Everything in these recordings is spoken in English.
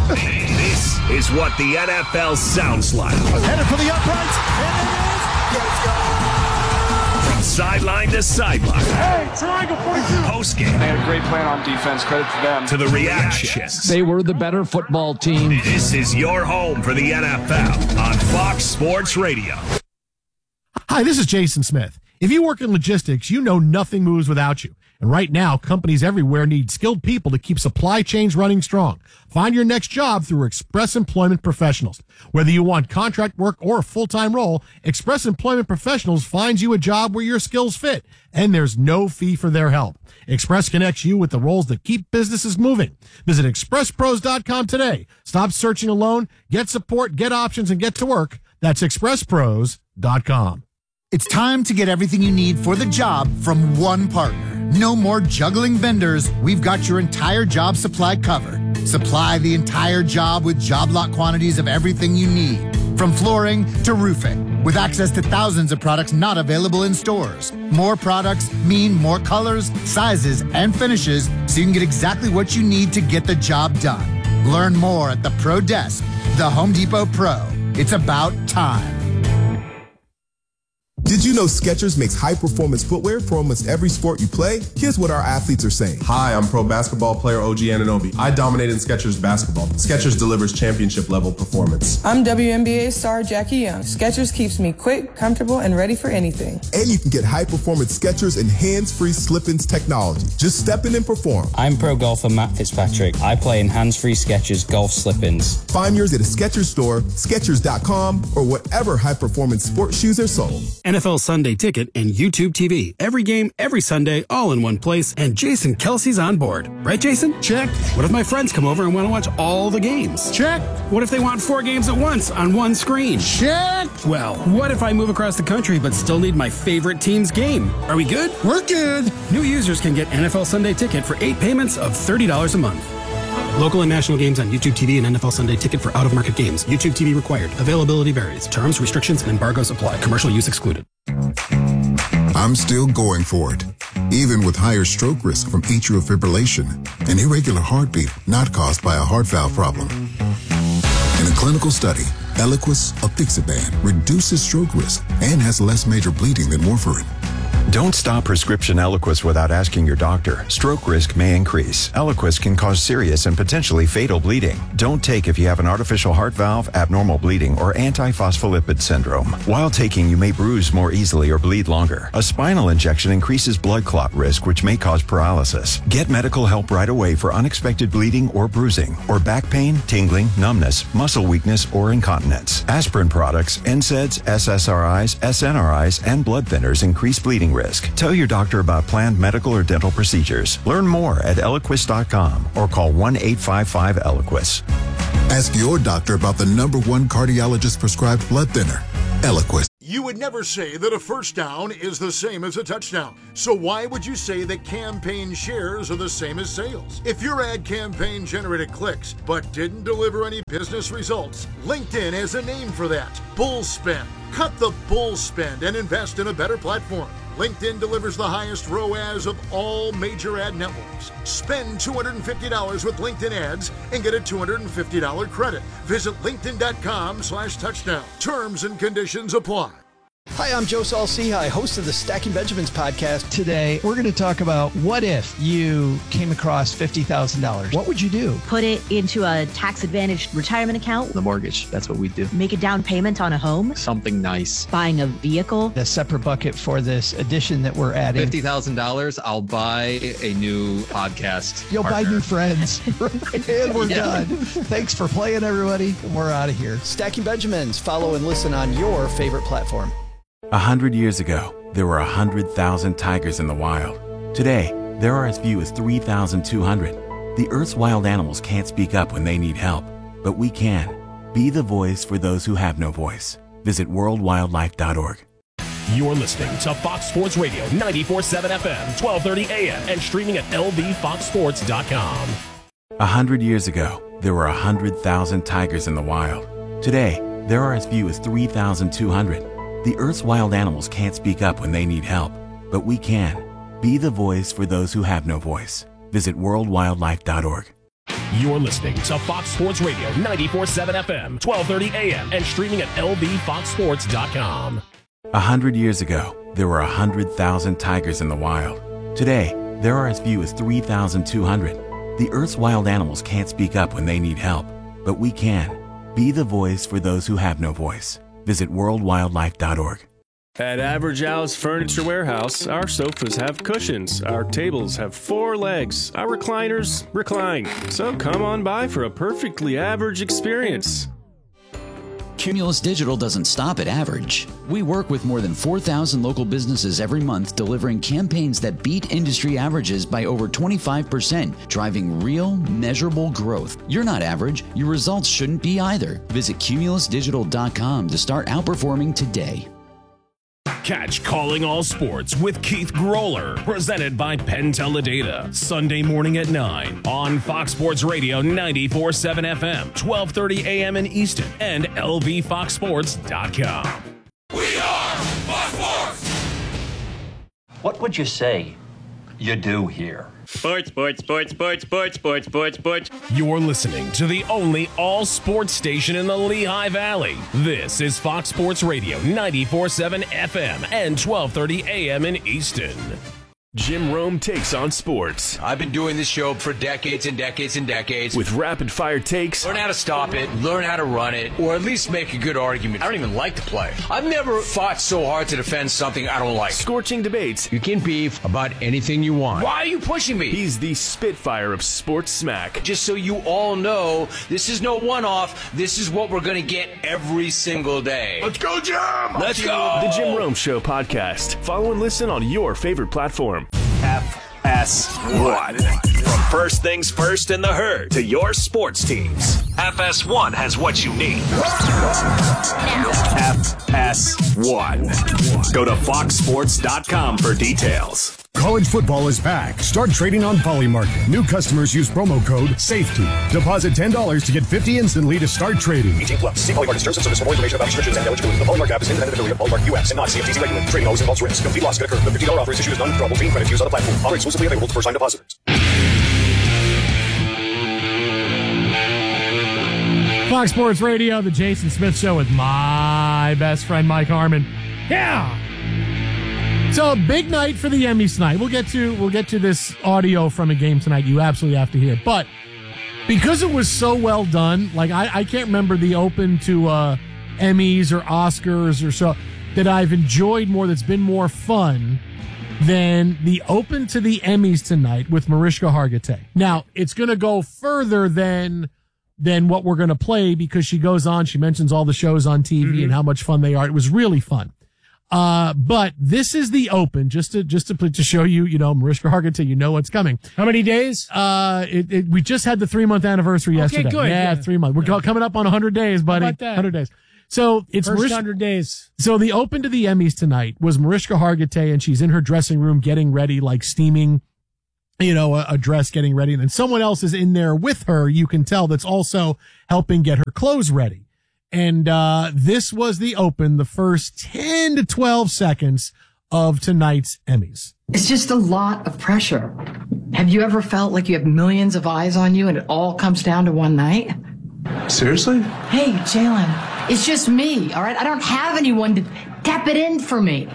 This is what the NFL sounds like. Headed for the uprights, and it is. From sideline to sideline. Hey, triangle 42. Postgame. They had a great plan on defense. Credit to them. To the reactions. They were the better football team. This is your home for the NFL on Fox Sports Radio. Hi, this is Jason Smith. If you work in logistics, you know nothing moves without you. And right now, companies everywhere need skilled people to keep supply chains running strong. Find your next job through Express Employment Professionals. Whether you want contract work or a full-time role, Express Employment Professionals finds you a job where your skills fit, and there's no fee for their help. Express connects you with the roles that keep businesses moving. Visit expresspros.com today. Stop searching alone, get support, get options, and get to work. That's expresspros.com. It's time to get everything you need for the job from one partner. No more juggling vendors. We've got your entire job supply covered. Supply the entire job with job lot quantities of everything you need, from flooring to roofing, with access to thousands of products not available in stores. More products mean more colors, sizes, and finishes, so you can get exactly what you need to get the job done. Learn more at the Pro Desk, the Home Depot Pro. It's about time. Did you know Skechers makes high-performance footwear for almost every sport you play? Here's what our athletes are saying. Hi, I'm pro basketball player OG Anunoby. I dominate in Skechers basketball. Skechers delivers championship-level performance. I'm WNBA star Jackie Young. Skechers keeps me quick, comfortable, and ready for anything. And you can get high-performance Skechers and hands-free slip-ins technology. Just step in and perform. I'm pro golfer Matt Fitzpatrick. I play in hands-free Skechers golf slip-ins. Find yours at a Skechers store, Skechers.com, or whatever high-performance sports shoes are sold. NFL Sunday Ticket and YouTube TV. Every game, every Sunday, all in one place, and Jason Kelsey's on board. Right, Jason? Check. What if my friends come over and want to watch all the games? Check. What if they want 4 games at once on one screen? Check. Well, what if I move across the country but still need my favorite team's game? Are we good? We're good. New users can get NFL Sunday Ticket for 8 payments of $30 a month. Local and national games on YouTube TV and NFL Sunday Ticket for out-of-market games. YouTube TV required. Availability varies. Terms, restrictions, and embargoes apply. Commercial use excluded. I'm still going for it, even with higher stroke risk from atrial fibrillation, an irregular heartbeat not caused by a heart valve problem. In a clinical study, Eliquis apixaban reduces stroke risk and has less major bleeding than warfarin. Don't stop prescription Eliquis without asking your doctor. Stroke risk may increase. Eliquis can cause serious and potentially fatal bleeding. Don't take if you have an artificial heart valve, abnormal bleeding, or antiphospholipid syndrome. While taking, you may bruise more easily or bleed longer. A spinal injection increases blood clot risk, which may cause paralysis. Get medical help right away for unexpected bleeding or bruising, or back pain, tingling, numbness, muscle weakness, or incontinence. Aspirin products, NSAIDs, SSRIs, SNRIs, and blood thinners increase bleeding risk. Tell your doctor about planned medical or dental procedures. Learn more at Eliquis.com or call 1-855-ELIQUIS. Ask your doctor about the #1 cardiologist prescribed blood thinner, Eliquis. You would never say that a first down is the same as a touchdown. So why would you say that campaign shares are the same as sales? If your ad campaign generated clicks but didn't deliver any business results, LinkedIn has a name for that: bull spend. Cut the bull spend and invest in a better platform. LinkedIn delivers the highest ROAS of all major ad networks. Spend $250 with LinkedIn ads and get a $250 credit. Visit linkedin.com/touchdown. Terms and conditions apply. Hi, I'm Joe Saul-Sehy, host of the Stacking Benjamins podcast. Today, we're going to talk about what if you came across $50,000. What would you do? Put it into a tax-advantaged retirement account. The mortgage, that's what we do. Make a down payment on a home. Something nice. Buying a vehicle. A separate bucket for this addition that we're adding. $50,000, I'll buy a new podcast You'll partner. buy new friends. And we're done. Thanks for playing, everybody. We're out of here. Stacking Benjamins. Follow and listen on your favorite platform. 100 years ago, there were 100,000 tigers in the wild. Today, there are as few as 3,200. The Earth's wild animals can't speak up when they need help, but we can. Be the voice for those who have no voice. Visit worldwildlife.org. You're listening to Fox Sports Radio 94.7 FM, 1230 AM, and streaming at lvfoxsports.com. 100 years ago, there were 100,000 tigers in the wild. Today, there are as few as 3,200. The Earth's wild animals can't speak up when they need help, but we can. Be the voice for those who have no voice. Visit worldwildlife.org. You're listening to Fox Sports Radio 94.7 FM, 1230 AM, and streaming at lvfoxsports.com. 100 years ago, there were 100,000 tigers in the wild. Today, there are as few as 3,200. The Earth's wild animals can't speak up when they need help, but we can. Be the voice for those who have no voice. Visit worldwildlife.org. At Average Al's Furniture Warehouse, our sofas have cushions, our tables have 4 legs, our recliners recline. So come on by for a perfectly average experience. Cumulus Digital doesn't stop at average. We work with more than 4,000 local businesses every month, delivering campaigns that beat industry averages by over 25%, driving real, measurable growth. You're not average. Your results shouldn't be either. Visit cumulusdigital.com to start outperforming today. Catch Calling All Sports with Keith Groller, presented by Penn Teledata, Sunday morning at 9 on Fox Sports Radio 94.7 FM, 1230 AM in Easton, and lvfoxsports.com. We are Fox Sports! What would you say you do here? Sports. You're listening to the only all-sports station in the Lehigh Valley. This is Fox Sports Radio 94.7 FM and 1230 AM in Easton. Jim Rome takes on sports. I've been doing this show for decades and decades and decades. With rapid-fire takes. Learn how to stop it, learn how to run it, or at least make a good argument. I don't even like to play. I've never fought so hard to defend something I don't like. Scorching debates. You can beef about anything you want. Why are you pushing me? He's the Spitfire of sports smack. Just so you all know, this is no one-off. This is what we're going to get every single day. Let's go, Jim! Let's go! The Jim Rome Show podcast. Follow and listen on your favorite platform. FS1. From first things first in the herd to your sports teams, FS1 has what you need. FS1. Go to foxsports.com for details. College football is back. Start trading on Polymarket. New customers use promo code SAFETY. Deposit $10 to get $50 instantly to start trading. 18+. See Polymarket terms and service for more information about restrictions and eligibility. The Polymarket app is independent affiliate of Polymarket US and not CFTC regulated. Trading always involves risk. Complete loss could occur. The $50 offer is issued as non-withdrawable green credit used on the platform. Offer exclusively available to first-time depositors. Fox Sports Radio, the Jason Smith Show with my best friend Mike Harmon. Yeah. So, big night for the Emmys tonight. We'll get to this audio from a game tonight you absolutely have to hear. But because it was so well done, like I can't remember the open to Emmys or Oscars or so that I've enjoyed more, that's been more fun than the open to the Emmys tonight with Mariska Hargitay. Now, it's going to go further than what we're going to play, because she goes on, she mentions all the shows on TV and how much fun they are. It was really fun. But this is the open, just to show you, Mariska Hargitay, you know what's coming. How many days? We just had the 3-month anniversary yesterday. Good. Yeah, 3 months. We're coming up on 100 days, buddy. How about that? 100 days. So it's first 100 days. So the open to the Emmys tonight was Mariska Hargitay, and she's in her dressing room getting ready, like steaming, a dress, getting ready. And then someone else is in there with her, you can tell, that's also helping get her clothes ready. And this was the open, the first 10 to 12 seconds of tonight's Emmys. It's just a lot of pressure. Have you ever felt like you have millions of eyes on you and it all comes down to one night? Seriously? Hey, Jalen, it's just me, all right? I don't have anyone to tap it in for me.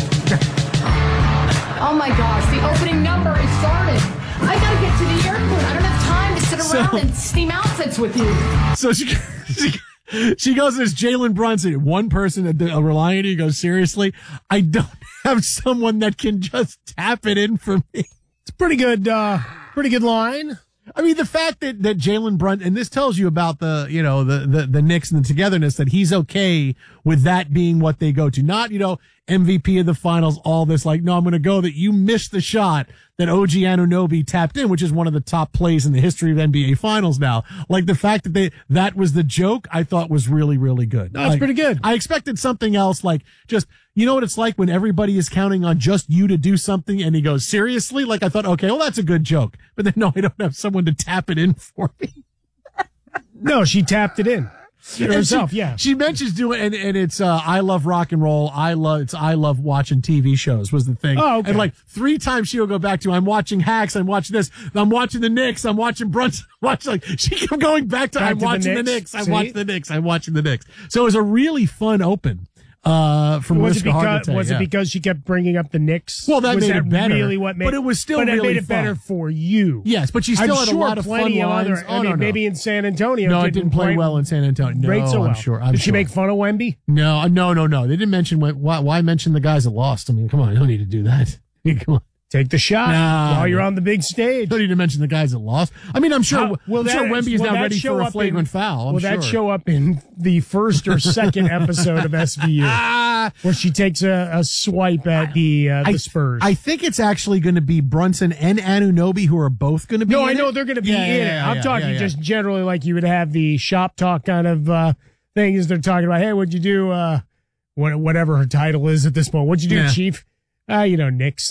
Oh my gosh, the opening number is started. I gotta get to the airport. I don't have time to sit around and steam outfits with you. So she goes, there's Jalen Brunson, one person relying on you, goes, seriously, I don't have someone that can just tap it in for me. It's pretty good line. I mean, the fact that Jalen Brunson, and this tells you about the Knicks and the togetherness, that he's okay with that being what they go to. Not, MVP of the finals, all this, like, no, I'm going to go that you missed the shot that OG Anunoby tapped in, which is one of the top plays in the history of NBA finals now. Like, the fact that that was the joke, I thought was really, really good. That's pretty good. I expected something else, like, just, what it's like when everybody is counting on just you to do something, and he goes, seriously? Like, I thought, okay, well, that's a good joke. But then, no, I don't have someone to tap it in for me. No, she tapped it in. herself. Yeah, she mentions doing, and it's I love rock and roll. I love watching TV shows was the thing. Oh, okay. And like 3 times she'll go back to, I'm watching Hacks, I'm watching this, I'm watching the Knicks, I'm watching Brunson. She kept going back to I'm watching the Knicks. I'm watching the Knicks. I'm watching the Knicks. So it was a really fun open. From was it because she kept bringing up the Knicks? Well, that made it better. Really what made, but it was still really it made it fun. Better for you. Yes, but she still had a lot of fun lines. Maybe in San Antonio. No, it didn't play well in San Antonio. No, so well. I'm sure. Did she make fun of Wemby? No. They didn't mention why mention the guys that lost. I mean, come on, you don't need to do that. Come on. Take the shot while you're on the big stage. Don't need to mention the guys that lost. I mean, I'm sure Wemby is now ready for a flagrant foul. Will that show up in the first or second episode of SVU, where she takes a swipe at the Spurs? I think it's actually going to be Brunson and Anunoby who are both going to be. No, I know they're going to be in it. I'm talking just generally like you would have the shop talk kind of thing as they're talking about. Hey, what'd you do? Whatever her title is at this point. What'd you do, Chief? Knicks.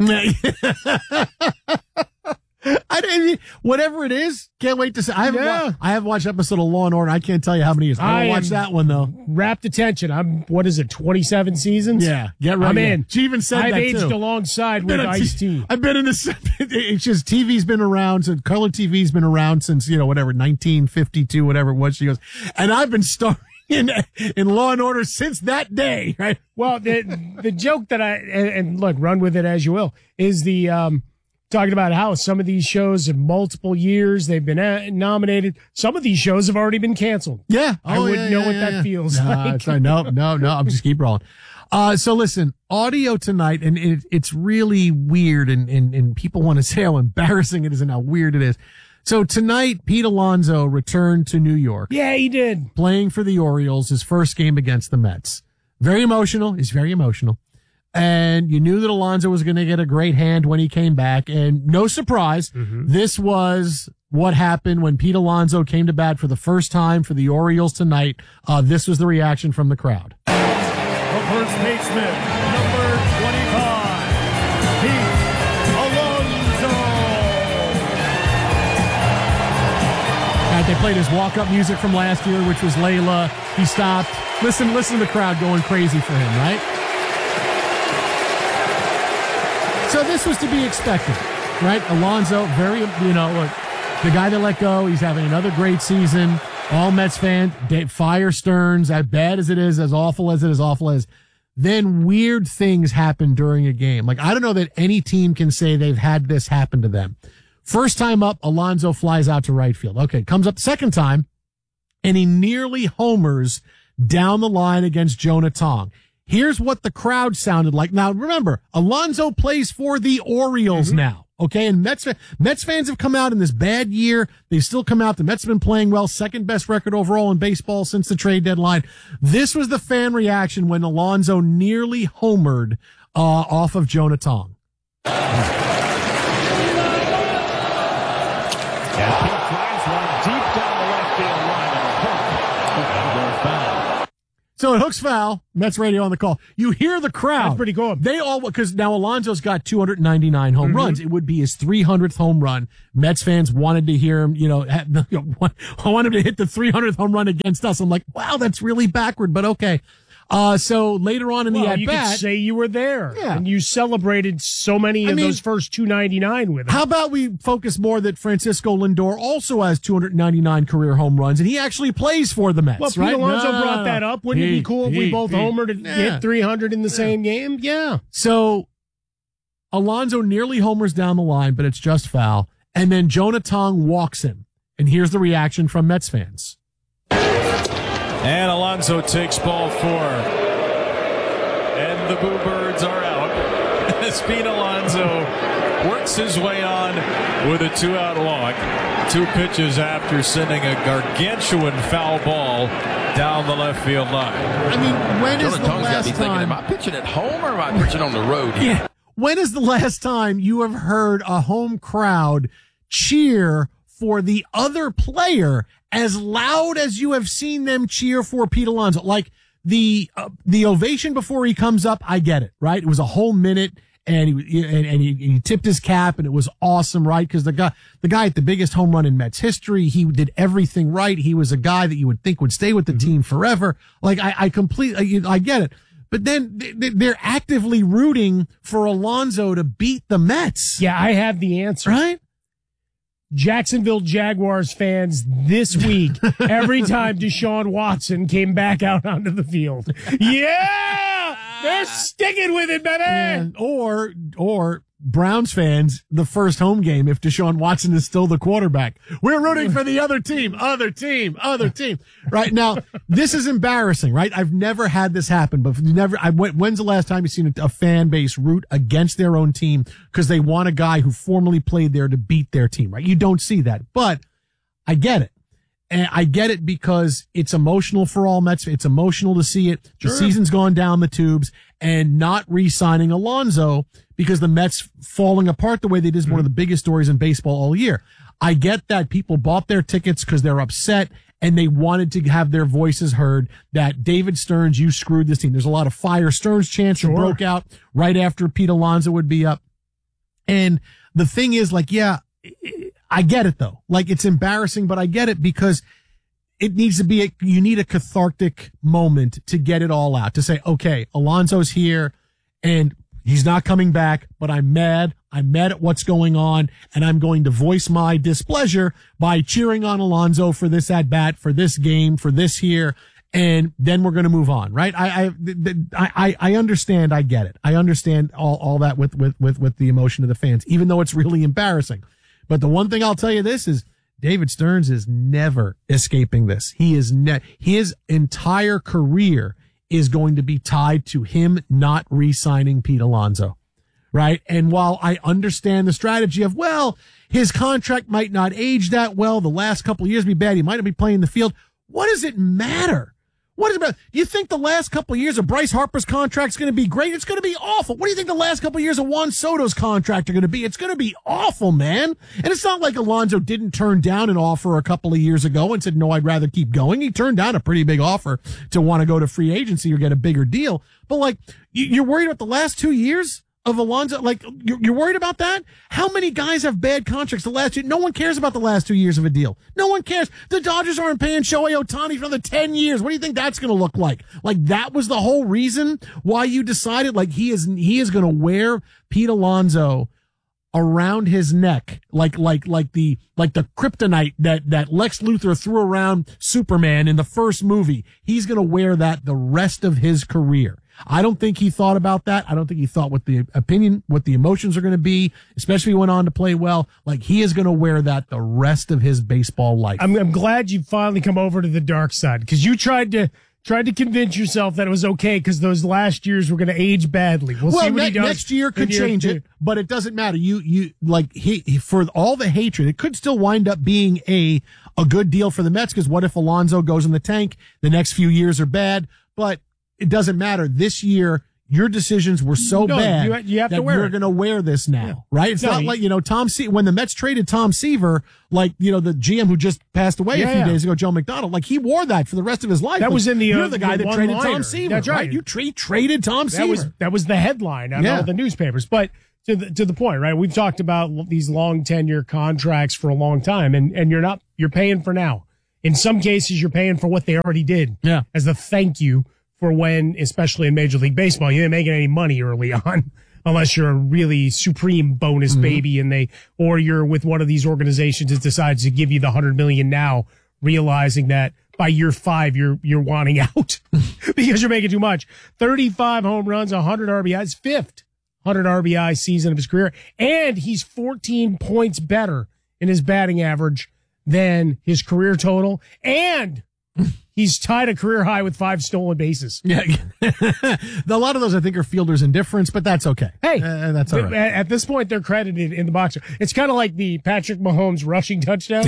Whatever it is, can't wait to see. I haven't watched episode of Law and Order. I can't tell you how many years. I haven't watched that one though. Rapt attention. 27 seasons? Yeah, get ready. I'm in. She even said I've that aged too. alongside with Ice-T. I've been in this. It's just TV's been around. So color TV's been around since 1952, whatever it was. She goes, and I've been starring in Law and Order since that day, right? Well, the joke that and look, run with it as you will, is the talking about how some of these shows have multiple years, they've been nominated. Some of these shows have already been canceled. Yeah. I wouldn't know what that feels like. No, I'm just keep rolling. So listen, audio tonight, and it's really weird, and people want to say how embarrassing it is and how weird it is. So tonight, Pete Alonso returned to New York. Yeah, he did. Playing for the Orioles, his first game against the Mets. Very emotional. He's very emotional. And you knew that Alonso was going to get a great hand when he came back. And no surprise, This was what happened when Pete Alonso came to bat for the first time for the Orioles tonight. This was the reaction from the crowd. The first baseman, number 25, Pete Alonso. They played his walk-up music from last year, which was Layla. He stopped. Listen to the crowd going crazy for him, right? So this was to be expected, right? Alonso, look, the guy that let go, he's having another great season. All Mets fans, fire Stearns, as bad as it is, as awful as it is. Then weird things happen during a game. Like, I don't know that any team can say they've had this happen to them. First time up, Alonso flies out to right field. Okay, comes up second time, and he nearly homers down the line against Jonah Tong. Here's what the crowd sounded like. Now, remember, Alonso plays for the Orioles now, okay? And Mets fans have come out in this bad year. They've still come out. The Mets have been playing well, second best record overall in baseball since the trade deadline. This was the fan reaction when Alonso nearly homered off of Jonah Tong. And Pete drives one deep down the left field line and a hook. Foul. So it hooks foul. Mets radio on the call. You hear the crowd. That's pretty cool. They all, because now Alonso's got 299 home runs. It would be his 300th home run. Mets fans wanted to hear him, wanted to hit the 300th home run against us. I'm like, wow, that's really backward, but okay. So later on in the at-bat, you could say you were there, and you celebrated so many of those first 299 with him. How about we focus more that Francisco Lindor also has 299 career home runs, and he actually plays for the Mets, well, right? Pete Alonso brought that up. Wouldn't it be cool if we both homered and hit 300 in the same game? Yeah. So Alonso nearly homers down the line, but it's just foul. And then Jonah Tong walks him. And here's the reaction from Mets fans. And Alonso takes ball 4. And the Boo Birds are out. As Pete Alonso works his way on with a 2-out walk. 2 pitches after sending a gargantuan foul ball down the left field line. I mean, when is the last time? Am I pitching at home or am I pitching on the road here? Yeah. When is the last time you have heard a home crowd cheer for the other player as loud as you have seen them cheer for Pete Alonso? Like the ovation before he comes up, I get it, right? It was a whole minute and he tipped his cap, and it was awesome, right? Because the guy had the biggest home run in Mets history. He did everything right. He was a guy that you would think would stay with the team forever. Like I completely, I get it. But then they're actively rooting for Alonso to beat the Mets. Yeah, I have the answer. Right? Jacksonville Jaguars fans this week, every time Deshaun Watson came back out onto the field. Yeah! They're sticking with it, baby! Yeah. Or Browns fans, the first home game, if Deshaun Watson is still the quarterback. We're rooting for the other team. Right now, this is embarrassing, right? I've never had this happen, but when's the last time you've seen a fan base root against their own team because they want a guy who formerly played there to beat their team, right? You don't see that, but I get it. And I get it because it's emotional for all Mets. It's emotional to see it. The season's gone down the tubes, and not re-signing Alonso because the Mets falling apart the way they did is one of the biggest stories in baseball all year. I get that people bought their tickets because they're upset and they wanted to have their voices heard that David Stearns, you screwed this team. There's a lot of fire Stearns chants that broke out right after Pete Alonso would be up. And the thing is, like, yeah, I get it though. Like, it's embarrassing, but I get it because it needs to be you need a cathartic moment to get it all out, to say, okay, Alonso's here and he's not coming back, but I'm mad. I'm mad at what's going on, and I'm going to voice my displeasure by cheering on Alonso for this at bat, for this game, for this here, and then we're going to move on, right? I understand. I get it. I understand all that with the emotion of the fans, even though it's really embarrassing. But the one thing I'll tell you this is David Stearns is never escaping this. He is his entire career is going to be tied to him not re-signing Pete Alonso, right? And while I understand the strategy of, well, his contract might not age that well, the last couple of years be bad, he might not be playing the field. What does it matter? What is it about? Do you think the last couple of years of Bryce Harper's contract is going to be great? It's going to be awful. What do you think the last couple of years of Juan Soto's contract are going to be? It's going to be awful, man. And it's not like Alonso didn't turn down an offer a couple of years ago and said, no, I'd rather keep going. He turned down a pretty big offer to want to go to free agency or get a bigger deal. But like, you're worried about the last 2 years of Alonso? Like, you're worried about that? How many guys have bad contracts the last year? No one cares about the last 2 years of a deal. No one cares. The Dodgers aren't paying Shohei Ohtani for another 10 years. What do you think that's going to look like? Like, that was the whole reason why you decided, like, he is going to wear Pete Alonso around his neck, like the kryptonite that Lex Luthor threw around Superman in the first movie. He's going to wear that the rest of his career. I don't think he thought about that. I don't think he thought what the emotions are going to be, especially when he went on to play well. Like, he is going to wear that the rest of his baseball life. I'm glad you finally come over to the dark side, because you tried to convince yourself that it was okay because those last years were going to age badly. We'll see what he does. Next year could change it, but it doesn't matter. You like he for all the hatred, it could still wind up being a good deal for the Mets, because what if Alonso goes in the tank? The next few years are bad, but it doesn't matter. This year, your decisions were so bad you have that to wear you're it. going to wear this now, right? It's not like, when the Mets traded Tom Seaver, like, the GM who just passed away a few days ago, Joe McDonald, like, he wore that for the rest of his life. That was in the you're the guy that traded one-liner. Tom Seaver, That's right? You traded Tom Seaver. That was the headline on all the newspapers. But to the point, right? We've talked about these long tenure contracts for a long time, and you're paying for now. In some cases, you're paying for what they already did as a thank you for when, especially in Major League Baseball, you didn't make any money early on unless you're a really supreme bonus baby, or you're with one of these organizations that decides to give you the $100 million now, realizing that by year 5 you're wanting out because you're making too much. 35 home runs, 100 RBIs, 5th 100 RBI season of his career, and he's 14 points better in his batting average than his career total, and he's tied a career high with 5 stolen bases. Yeah. A lot of those, I think, are fielder's indifference, but that's okay. Hey, that's all right. At this point, they're credited in the box. It's kind of like the Patrick Mahomes rushing touchdown.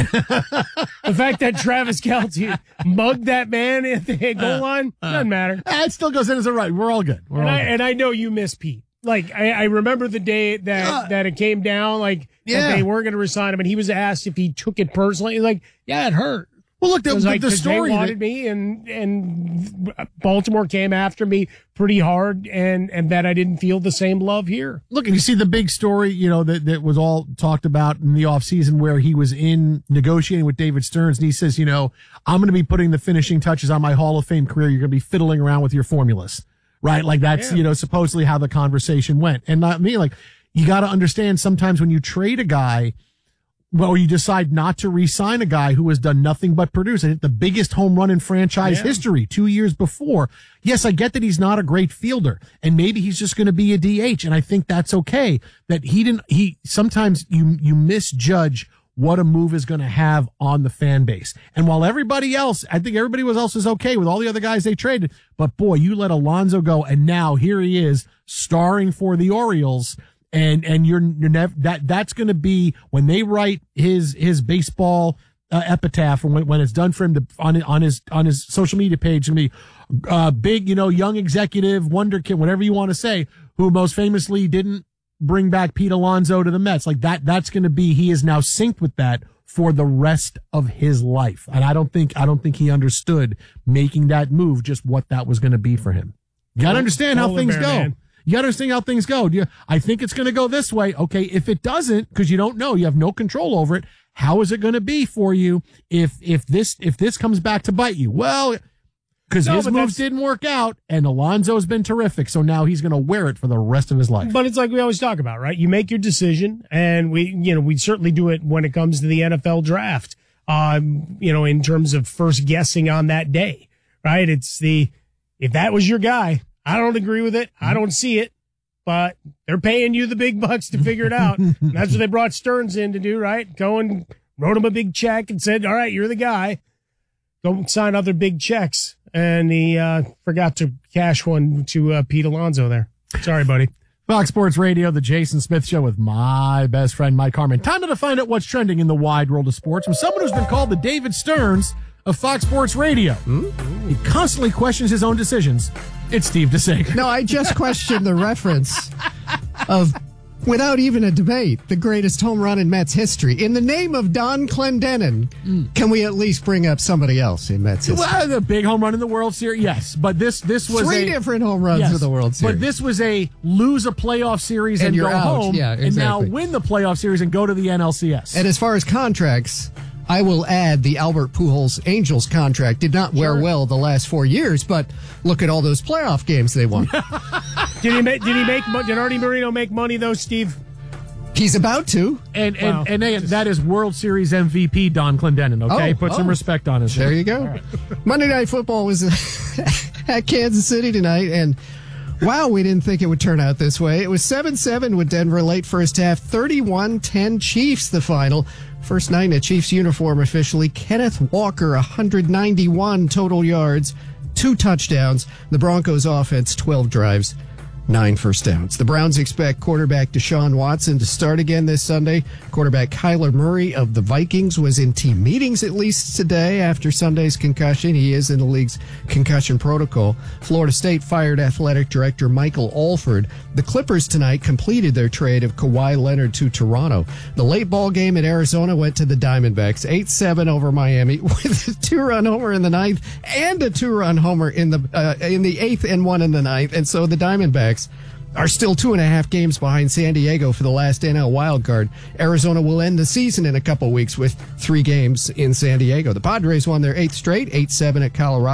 The fact that Travis Kelce mugged that man at the goal line, doesn't matter. It still goes in as a right. We're all good. And I know you miss Pete. Like, I remember the day that it came down, that they weren't going to resign him, and he was asked if he took it personally. He's like, yeah, it hurt. Well, look, the story they wanted me, and Baltimore came after me pretty hard, and that I didn't feel the same love here. Look, and you see the big story, that was all talked about in the offseason where he was in negotiating with David Stearns, and he says, I'm going to be putting the finishing touches on my Hall of Fame career. You're going to be fiddling around with your formulas, right? Like that's, supposedly how the conversation went. And not me, like, you got to understand sometimes when you trade a guy, well, you decide not to re-sign a guy who has done nothing but produce. I hit the biggest home run in franchise history 2 years before. Yes, I get that he's not a great fielder, and maybe he's just going to be a DH, and I think that's okay. That sometimes you misjudge what a move is going to have on the fan base. And while everybody else, I think everybody else is okay with all the other guys they traded, but boy, you let Alonso go, and now here he is starring for the Orioles. And you're never, that's going to be when they write his baseball epitaph, and when it's done for him on his social media page, to be big, young executive, wonder kid, whatever you want to say, who most famously didn't bring back Pete Alonso to the Mets. Like that's going to be, he is now synced with that for the rest of his life. And I don't think he understood making that move, just what that was going to be for him. You got to understand how things go. Man. You got to understand how things go. I think it's going to go this way. Okay, if it doesn't, because you don't know, you have no control over it, how is it going to be for you if this comes back to bite you? Well, because his moves didn't work out, and Alonso's been terrific, so now he's going to wear it for the rest of his life. But it's like we always talk about, right? You make your decision, and we certainly do it when it comes to the NFL draft. In terms of first guessing on that day, right? It's if that was your guy. I don't agree with it. I don't see it, but they're paying you the big bucks to figure it out. And that's what they brought Stearns in to do, right? Cohen wrote him a big check and said, all right, you're the guy. Go sign other big checks. And he forgot to cash one to Pete Alonso there. Sorry, buddy. Fox Sports Radio, the Jason Smith Show with my best friend, Mike Harmon. Time to find out what's trending in the wide world of sports from someone who's been called the David Stearns of Fox Sports Radio. He constantly questions his own decisions. It's Steve DeSager. No, I just questioned the reference of, without even a debate, the greatest home run in Mets history. In the name of Don Clendenin, can we at least bring up somebody else in Mets history? Well, the big home run in the World Series, yes. But this was three different home runs of the World Series. But this was a lose a playoff series and go home, and now win the playoff series and go to the NLCS. And as far as contracts, I will add the Albert Pujols Angels contract did not wear well the last 4 years, but look at all those playoff games they won. Did Artie Moreno make money though, Steve? He's about to. And that is World Series MVP Don Clendenin, okay? Put some respect on his name. There you go. Right. Monday Night Football was at Kansas City tonight, and wow, we didn't think it would turn out this way. It was 7-7 with Denver late first half, 31-10 Chiefs the final. First night in a Chiefs uniform officially. Kenneth Walker, 191 total yards, 2 touchdowns. The Broncos offense, 12 drives, 9 first downs. The Browns expect quarterback Deshaun Watson to start again this Sunday. Quarterback Kyler Murray of the Vikings was in team meetings at least today after Sunday's concussion. He is in the league's concussion protocol. Florida State fired athletic director Michael Alford. The Clippers tonight completed their trade of Kawhi Leonard to Toronto. The late ball game in Arizona went to the Diamondbacks, 8-7 over Miami with a 2-run homer in the ninth and a 2-run homer in the eighth and 1 in the ninth. And so the Diamondbacks are still 2.5 games behind San Diego for the last NL wildcard. Arizona will end the season in a couple weeks with 3 games in San Diego. The Padres won their 8th straight, 8-7 at Colorado.